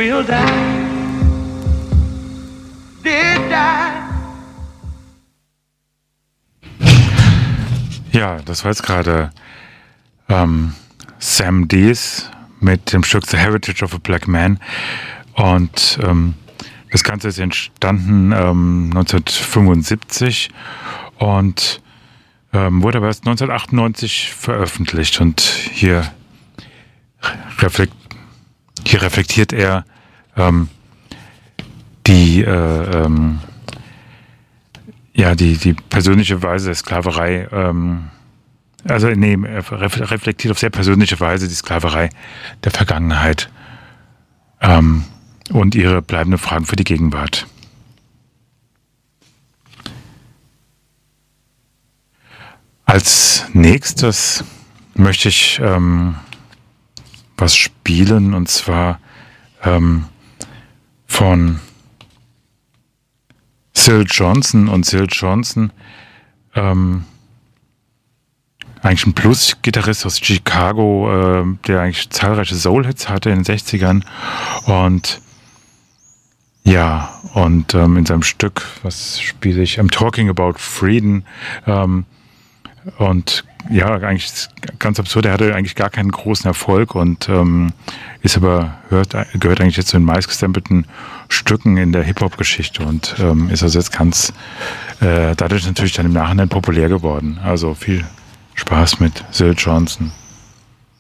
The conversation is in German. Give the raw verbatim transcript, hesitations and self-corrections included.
will die, did die. Ja, das war jetzt gerade ähm, Sam Dees mit dem Stück The Heritage of a Black Man. Und ähm, das Ganze ist entstanden ähm, neunzehnhundertfünfundsiebzig und ähm, wurde aber erst neunzehnhundertachtundneunzig veröffentlicht. Und hier, reflekt, hier reflektiert er ähm, die, äh, ähm, ja, die, die persönliche Weise der Sklaverei, ähm, also nee, er reflektiert auf sehr persönliche Weise die Sklaverei der Vergangenheit ähm, und ihre bleibenden Fragen für die Gegenwart. Als nächstes möchte ich ähm, was spielen, und zwar ähm, von Syl Johnson. Und Syl Johnson, ähm, eigentlich ein Blues-Gitarrist aus Chicago, äh, der eigentlich zahlreiche Soul-Hits hatte in den sechzigern. Und ja, und ähm, in seinem Stück, was spiele ich? I'm Talking About Freedom. Ähm, und ja, eigentlich ganz absurd, er hatte eigentlich gar keinen großen Erfolg und ähm, ist aber, hört, gehört eigentlich jetzt zu den meistgestempelten Stücken in der Hip-Hop-Geschichte und ähm, ist also jetzt ganz, äh, dadurch natürlich dann im Nachhinein populär geworden. Also viel Spaß mit Syl Johnson.